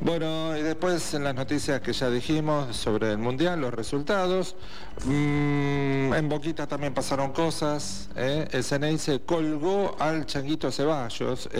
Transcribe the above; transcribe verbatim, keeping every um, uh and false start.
Bueno, y después en las noticias que ya dijimos sobre el Mundial, los resultados, mmm, en Boquita también pasaron cosas, ¿eh? El C N I se colgó al Changuito Ceballos.